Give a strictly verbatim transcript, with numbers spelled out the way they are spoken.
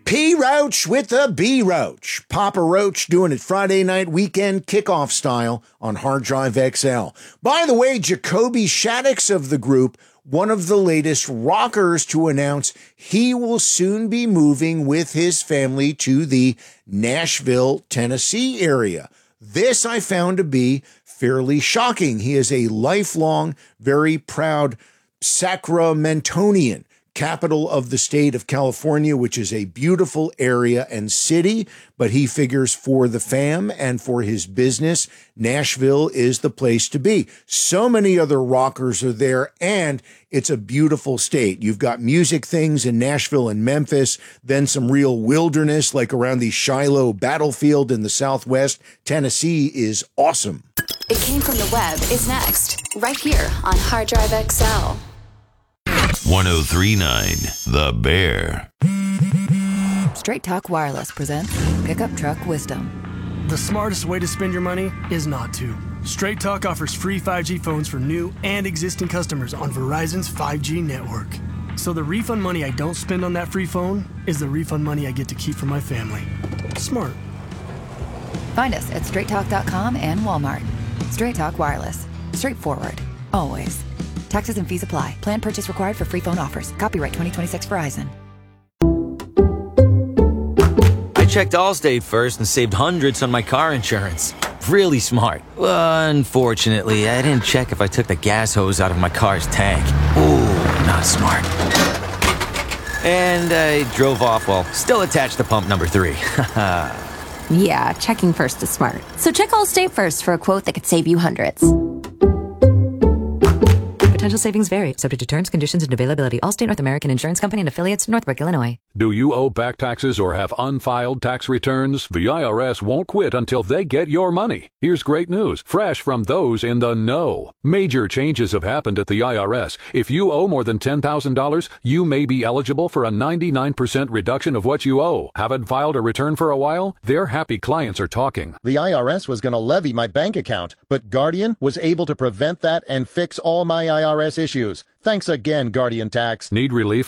P. Roach with the B. Roach. Papa Roach doing it Friday night weekend kickoff style on Hard Drive X L. By the way, Jacoby Shaddix of the group, one of the latest rockers to announce he will soon be moving with his family to the Nashville, Tennessee area. This I found to be fairly shocking. He is a lifelong, very proud Sacramentonian, capital of the state of California, which is a beautiful area and city, but he figures for the fam and for his business, Nashville is the place to be. So many other rockers are there, and it's a beautiful state. You've got music things in Nashville and Memphis, then some real wilderness like around the Shiloh battlefield in the Southwest. Tennessee is awesome. It Came From the Web is next, right here on Hard Drive X L. one oh three point nine The Bear. Straight Talk Wireless presents Pickup Truck Wisdom. The smartest way to spend your money is not to. Straight Talk offers free five G phones for new and existing customers on Verizon's five G network. So the refund money I don't spend on that free phone is the refund money I get to keep for my family. Smart. Find us at straight talk dot com and Walmart. Straight Talk Wireless. Straightforward. Always. Taxes and fees apply. Plan purchase required for free phone offers. Copyright twenty twenty-six Verizon. I checked Allstate first and saved hundreds on my car insurance. Really smart. Unfortunately, I didn't check if I took the gas hose out of my car's tank. Ooh, not smart. And I drove off while still attached to pump number three. Yeah, checking first is smart. So check Allstate first for a quote that could save you hundreds. Potential savings vary, subject to terms, conditions, and availability. Allstate North American Insurance Company and affiliates, Northbrook, Illinois. Do you owe back taxes or have unfiled tax returns? The I R S won't quit until they get your money. Here's great news, fresh from those in the know. Major changes have happened at the I R S. If you owe more than ten thousand dollars, you may be eligible for a ninety-nine percent reduction of what you owe. Haven't filed a return for a while? Their happy clients are talking. The I R S was going to levy my bank account, but Guardian was able to prevent that and fix all my I R S issues. Thanks again, Guardian Tax. Need relief